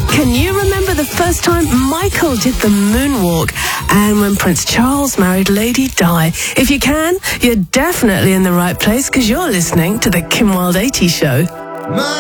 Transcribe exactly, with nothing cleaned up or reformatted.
Can you remember the first time Michael did the moonwalk and when Prince Charles married Lady Di? If you can, you're definitely in the right place because you're listening to the Kim Wilde eighties Show.